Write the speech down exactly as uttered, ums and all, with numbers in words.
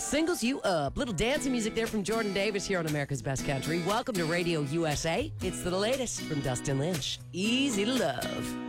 Singles You Up. Little dancing music there from Jordan Davis here on America's Best Country. Welcome to Radio U S A. It's the latest from Dustin Lynch. Easy to Love.